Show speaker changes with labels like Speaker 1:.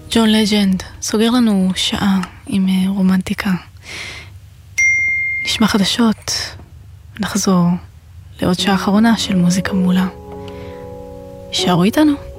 Speaker 1: ג'ון לג'נד סוגר לנו שעה עם רומנטיקה. נשמע חדשות, נחזור לעוד שעה אחרונה של מוזיקה מעולה. שערו איתנו.